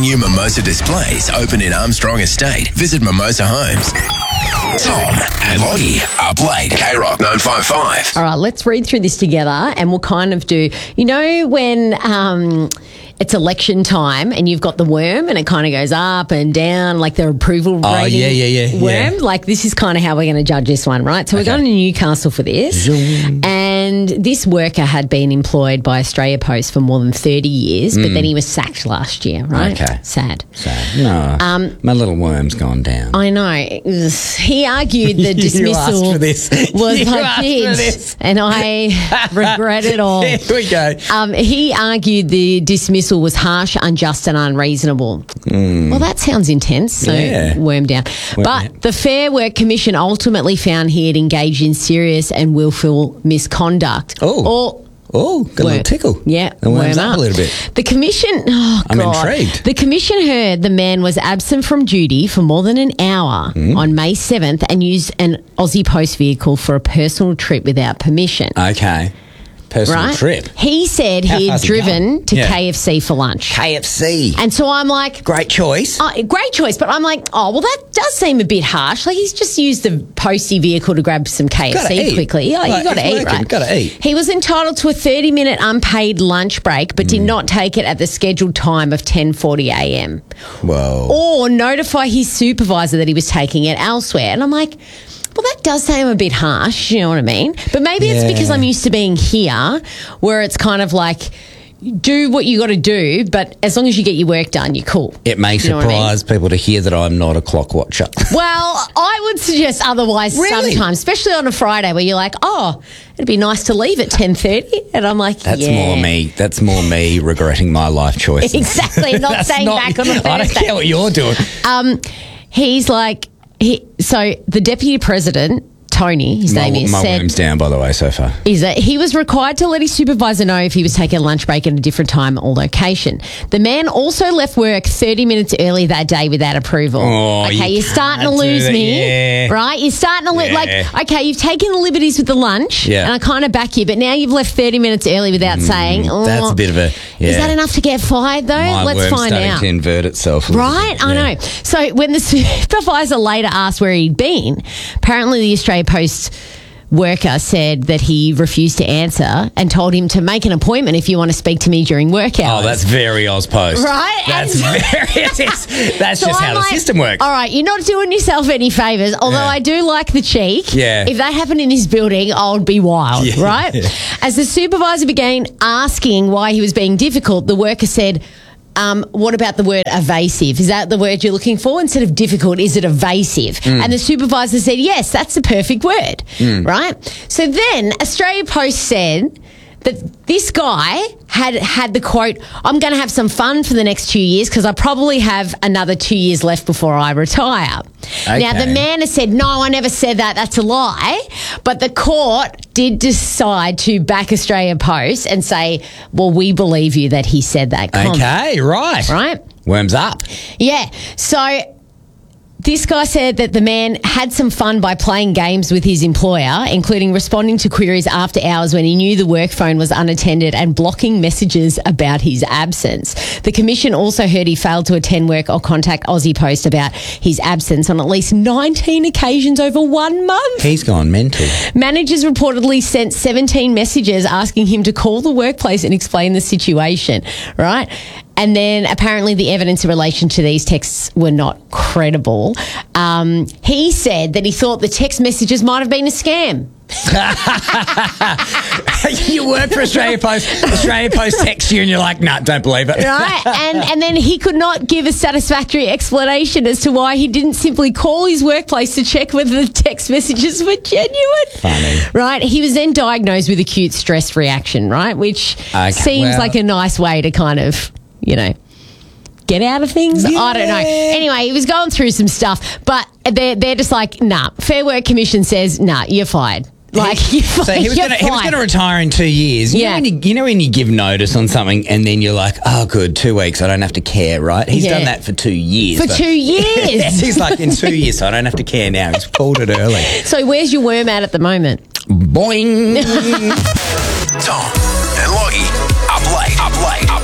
new Mimosa displays open in Armstrong Estate. Visit Mimosa Homes. Tom and Lottie, up late, K-Rock 955. All right, let's read through this together and we'll kind of do, you know, when it's election time and you've got the worm and it kind of goes up and down, like the approval rating worm. Yeah. Like this is kind of how we're going to judge this one, right? So we're going to Newcastle for this. And this worker had been employed by Australia Post for more than 30 years, but then he was sacked last year, right? Okay. Sad. No, my little worm's gone down. I know. He argued the dismissal You asked for this. was You I asked for did, this. and I regret it all. Here we go. He argued the dismissal was harsh, unjust and unreasonable. Well, that sounds intense, so Yeah. worm down. But the Fair Work Commission ultimately found he had engaged in serious and willful misconduct. Oh, got a little tickle. Yeah, The worm's worm up a little bit. The commission, I'm intrigued. The commission heard the man was absent from duty for more than an hour on May 7th and used an Aussie Post vehicle for a personal trip without permission. Okay. Personal trip. He said How he had far's he driven going? to Yeah. KFC for lunch. KFC. And so I'm like, Great choice. great choice, but I'm like, oh, well, that does seem a bit harsh. Like, he's just used the postie vehicle to grab some Gotta KFC eat. quickly. Yeah, Like, you got to it's eat, working, right? gotta eat. He was entitled to a 30-minute unpaid lunch break, but did not take it at the scheduled time of 10:40 a.m. Whoa. Or notify his supervisor that he was taking it elsewhere. And I'm like, well, that does seem a bit harsh, you know what I mean? But maybe it's because I'm used to being here, where it's kind of like, do what you got to do, but as long as you get your work done, you're cool. It may You know what I mean? surprise people to hear that I'm not a clock watcher. Well, I would suggest otherwise Really? sometimes, especially on a Friday where you're like, oh, it'd be nice to leave at 10:30. And I'm like, That's yeah. more me. That's more me regretting my life choices. Exactly, not That's staying back on a Thursday. I don't care what you're doing. He's like, so the deputy president, Tony, his name is, my said worm's down, by the way, so far. is that he was required to let his supervisor know if he was taking a lunch break at a different time or location. The man also left work 30 minutes early that day without approval. Oh, okay, you you're starting to can't do lose that, me, yeah. right? You're starting to like, okay, you've taken the liberties with the lunch, Yeah. and I kind of back you, but now you've left 30 minutes early without saying, oh, That's a bit of a... Yeah. is that enough to get fired though? My Let's worm's find starting out. to invert itself. a little Right, bit. I Yeah. know. So when the supervisor later asked where he'd been, apparently the Australia Post worker said that he refused to answer and told him to make an appointment if you want to speak to me during work hours. Oh, that's very Ozpost. Right? That's And- That's So just I'm how the like, system works. All right, you're not doing yourself any favours, although Yeah. I do like the cheek. Yeah. If that happened in this building, I would be wild, Yeah. right? As the supervisor began asking why he was being difficult, the worker said, what about the word evasive? Is that the word you're looking for? Instead of difficult, is it evasive? And the supervisor said, yes, that's the perfect word, right? So then Australia Post said that this guy had the quote, I'm going to have some fun for the next 2 years because I probably have another 2 years left before I retire. Now, the Okay. man has said, no, I never said that. That's a lie. But the court did decide to back Australia Post and say, well, we believe you that he said that comment. Okay, right. Right? Worm's up. Yeah. So this guy said that the man had some fun by playing games with his employer, including responding to queries after hours when he knew the work phone was unattended and blocking messages about his absence. The commission also heard he failed to attend work or contact Aussie Post about his absence on at least 19 occasions over 1 month. He's gone mental. Managers reportedly sent 17 messages asking him to call the workplace and explain the situation, right? And then apparently the evidence in relation to these texts were not credible. He said that he thought the text messages might have been a scam. You work for Australia Post. Australia Post texts you and you're like, nah, don't believe it. Right? And then he could not give a satisfactory explanation as to why he didn't simply call his workplace to check whether the text messages were genuine. Funny. Right? He was then diagnosed with acute stress reaction, right? Which seems like a nice way to kind of, get out of things. Yeah. I don't know. Anyway, he was going through some stuff, but they're just like, nah. Fair Work Commission says, nah, you're fired. Like, So he was going to retire in 2 years. You know when you give notice on something and then you're like, oh, good, 2 weeks, I don't have to care, right? He's done that for 2 years. For 2 years? He's like, in 2 years, so I don't have to care now. He's called it early. So where's your worm at the moment? Boing. Tom and Loggy, up late.